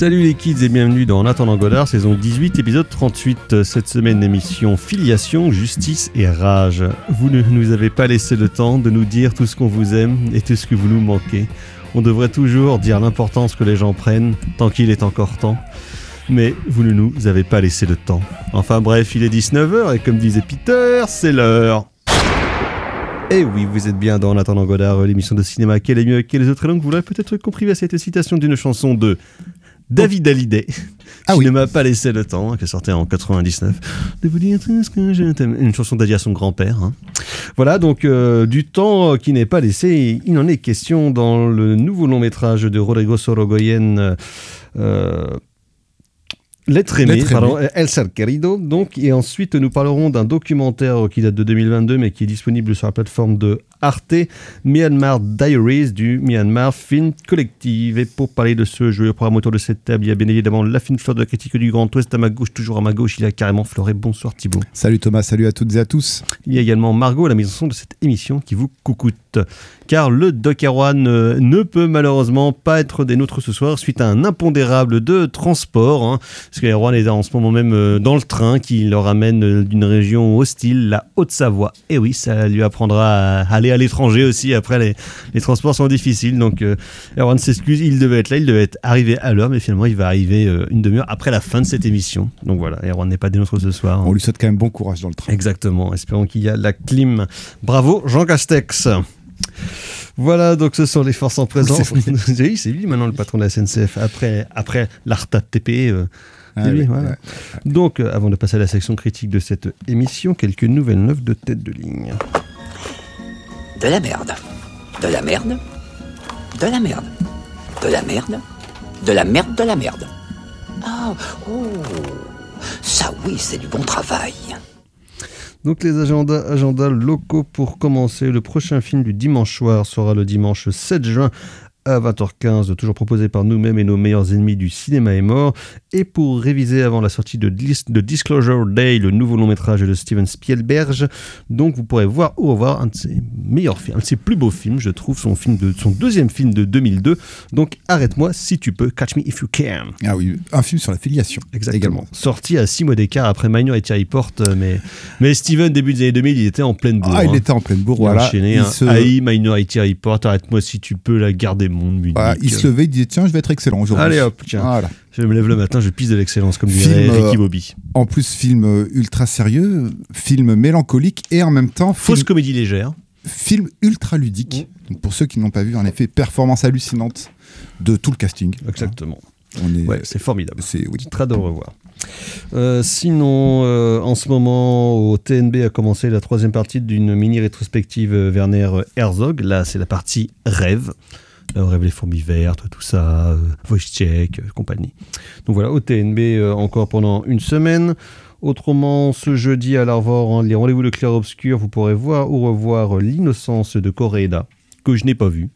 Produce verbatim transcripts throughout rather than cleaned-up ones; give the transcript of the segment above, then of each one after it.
Salut les kids et bienvenue dans En attendant Godard, saison dix-huit, épisode trente-huit. Cette semaine, émission Filiation, Justice et Rage. Vous ne nous avez pas laissé le temps de nous dire tout ce qu'on vous aime et tout ce que vous nous manquez. On devrait toujours dire l'importance que les gens prennent, tant qu'il est encore temps. Mais vous ne nous avez pas laissé le temps. Enfin bref, il est dix-neuf heures et comme disait Peter, c'est l'heure. Et oui, vous êtes bien dans En attendant Godard, l'émission de cinéma qui est mieux que les autres langues. Vous l'aurez peut-être compris à cette citation d'une chanson de David Hallyday, ah qui oui. ne m'a pas laissé le temps, hein, qui est sortie en quatre-vingt-dix-neuf, de vous dire tout ce que je t'aime. Une chanson dédiée à son grand-père. Hein. Voilà, donc euh, du temps qui n'est pas laissé, il en est question dans le nouveau long-métrage de Rodrigo Sorogoyen, euh, L'être aimé, L'être pardon, aimé. El Ser Querido, donc, et ensuite nous parlerons d'un documentaire qui date de deux mille vingt-deux mais qui est disponible sur la plateforme de Arte, Myanmar Diaries du Myanmar Film Collective. Et pour parler de ce jeu, programme autour de cette table, il y a bien évidemment la fine fleur de la critique du Grand Ouest à ma gauche, toujours à ma gauche, il y a carrément Floré. Bonsoir Thibaut. Salut Thomas, salut à toutes et à tous. Il y a également Margot à la mise en son de cette émission qui vous coucoute. Car le Doc Erwan euh, ne peut malheureusement pas être des nôtres ce soir suite à un impondérable de transport. Hein, parce que Erwan est en ce moment même euh, dans le train qui le ramène euh, d'une région hostile, la Haute-Savoie. Et oui, ça lui apprendra à aller à l'étranger aussi. Après, les, les transports sont difficiles. Donc, euh, Erwan s'excuse. Il devait être là, il devait être arrivé à l'heure, mais finalement, il va arriver euh, une demi-heure après la fin de cette émission. Donc voilà, Erwan n'est pas des nôtres ce soir. Hein. On lui souhaite quand même bon courage dans le train. Exactement. Espérons qu'il y a la clim. Bravo, Jean Castex. Voilà, donc ce sont les forces en présence. Oui, c'est lui maintenant le patron de la S N C F après, après l'A R T A T P. Euh, ah lui, oui, voilà. ouais, ouais. Donc, euh, avant de passer à la section critique de cette émission, quelques nouvelles neuves de tête de ligne. De la merde, de la merde, de la merde, de la merde, de la merde, de la merde. Ah, oh, ça oui, c'est du bon travail. Donc les agendas, agendas locaux pour commencer. Le prochain film du dimanche soir sera le dimanche sept juin à vingt heures quinze, toujours proposé par nous-mêmes et nos meilleurs ennemis du cinéma est mort. Et pour réviser avant la sortie de, Dis- de Disclosure Day, le nouveau long-métrage de Steven Spielberg, donc vous pourrez voir ou revoir un de ses meilleurs films, un de ses plus beaux films, je trouve, son, film de, son deuxième film de deux mille deux. Donc arrête-moi si tu peux, Catch Me If You Can. Ah oui, un film sur la filiation. Exactement. Également. Sorti à six mois d'écart après Minority Report, mais, mais Steven, début des années deux mille, il était en pleine bourre. Ah, hein. il était en pleine bourre, il voilà. Enchaîné, il hein. se... A I, Minority Report, arrête-moi si tu peux, la garde des mondes, Munich. Voilà, il se levait, il disait tiens, je vais être excellent aujourd'hui. Allez hop, tiens. Voilà. Je me lève le matin, je pisse de l'excellence, comme dirait Ricky Bobby. Euh, en plus, film euh, ultra sérieux, film mélancolique et en même temps... Fausse film, comédie légère. Film ultra ludique. Mmh. Donc pour ceux qui n'ont pas vu, en effet, performance hallucinante de tout le casting. Exactement. On est... Ouais, c'est formidable. C'est oui. Très de le revoir. Euh, sinon, euh, en ce moment, au T N B a commencé la troisième partie d'une mini-rétrospective Werner Herzog. Là, c'est la partie Rêve. Euh, Rêve les fourmis vertes, tout ça, euh, Wojciech, euh, compagnie. Donc voilà, au T N B euh, encore pendant une semaine. Autrement, ce jeudi à l'Arvor, hein, les rendez-vous de clair-obscur, vous pourrez voir ou revoir L'innocence de Koreeda, que je n'ai pas vu.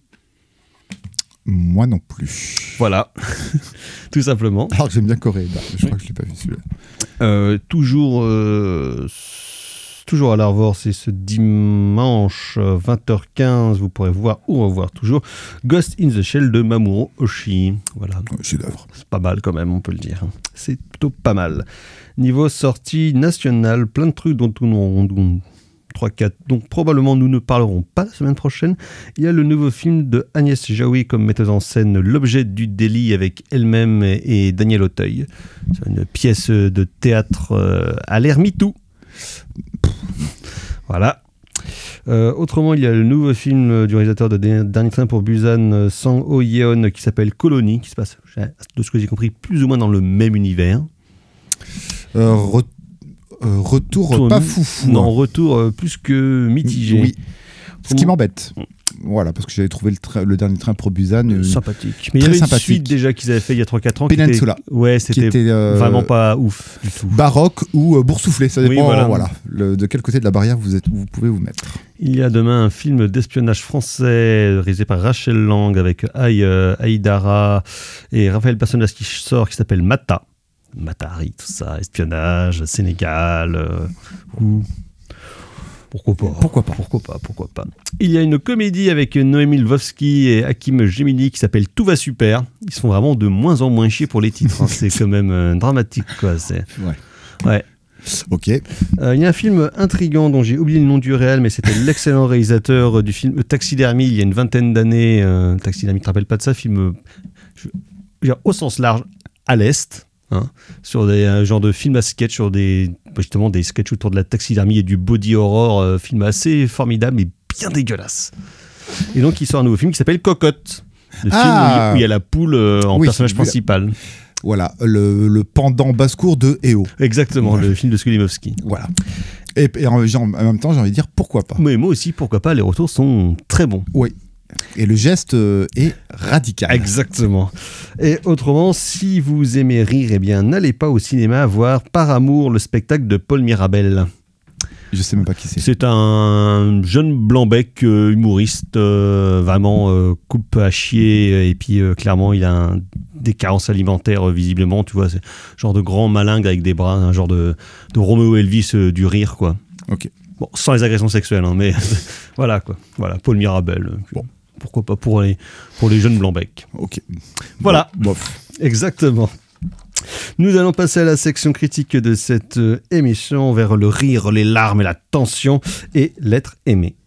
Moi non plus. Voilà, tout simplement. Alors que j'aime bien Koreeda, mais je crois que je ne l'ai pas vu celui-là. Euh, toujours... Euh, Toujours à l'Arvor, c'est ce dimanche vingt heures quinze, vous pourrez voir ou revoir toujours Ghost in the Shell de Mamoru Oshii. Voilà, ouais, chef-d'œuvre. C'est pas mal quand même, on peut le dire. C'est plutôt pas mal. Niveau sortie nationale, plein de trucs dont on trois quatre, donc probablement nous ne parlerons pas la semaine prochaine. Il y a le nouveau film de Agnès Jaoui comme metteuse en scène, L'objet du délit, avec elle-même et Daniel Auteuil. C'est une pièce de théâtre euh, à l'air MeToo. Voilà. Euh, autrement, il y a le nouveau film du réalisateur de Dernier Train pour Busan, Sang Ho Yeon, qui s'appelle Colony, qui se passe, de ce que j'ai compris, plus ou moins dans le même univers. Euh, re- euh, retour Tourne, pas foufou. Non, retour euh, plus que mitigé. Oui. Ce qui m'embête. Voilà, parce que j'avais trouvé le, tra- le Dernier Train pour Busan euh, sympathique. Mais il y avait une suite déjà qu'ils avaient fait il y a trois quatre ans. Peninsula. Qui était, ouais, c'était qui était, euh, vraiment pas ouf du tout. Baroque ou euh, boursouflé, ça dépend oui, voilà. voilà, le, de quel côté de la barrière vous, êtes, vous pouvez vous mettre. Il y a demain un film d'espionnage français réalisé par Rachel Lang avec Aïe, euh, Aïdara et Raphaël Personnaz qui sort, qui s'appelle Mata. Matari, tout ça, espionnage, Sénégal, euh, ou... Pourquoi pas Pourquoi pas Pourquoi pas Pourquoi pas Il y a une comédie avec Noémie Lvovsky et Hakim Gemini qui s'appelle Tout va super. Ils se font vraiment de moins en moins chier pour les titres. Hein. C'est quand même euh, dramatique, quoi. C'est... Ouais. Ouais. Ok. Euh, il y a un film intriguant dont j'ai oublié le nom du réel, mais c'était l'excellent réalisateur du film Taxidermie il y a une vingtaine d'années. Euh, Taxidermie, tu te rappelles pas de ça? Film euh, je, je veux dire, au sens large, à l'Est, hein, sur des un genre de film à sketch, sur des, justement des sketchs autour de la taxidermie et du body horror, euh, film assez formidable mais bien dégueulasse. Et donc il sort un nouveau film qui s'appelle Cocotte, le Ah. film où il y a la poule euh, en Oui, personnage j'ai vu la- principal. Voilà, le, le pendant basse-cour de E O. Exactement, Ouais. le film de Skolimowski. Voilà. Et, et en, en même temps, j'ai envie de dire pourquoi pas. Mais moi aussi, pourquoi pas, les retours sont très bons. Oui. Et le geste euh, est radical. Exactement. Et autrement, si vous aimez rire, eh bien, n'allez pas au cinéma voir Par amour, le spectacle de Paul Mirabel. Je sais même pas qui c'est. C'est un jeune blanc-bec euh, humoriste, euh, vraiment euh, coupe à chier, et puis euh, clairement, il a un, des carences alimentaires, euh, visiblement, tu vois, c'est genre de grand malingre avec des bras, un genre de, de Roméo Elvis euh, du rire, quoi. Ok. Bon, sans les agressions sexuelles, hein, mais voilà, quoi. Voilà, Paul Mirabel. euh, Bon. Pourquoi pas pour les, pour les jeunes blancs-becs. Ok. Voilà. Bon, bof. Exactement. Nous allons passer à la section critique de cette euh, émission vers le rire, les larmes et la tension et l'être aimé.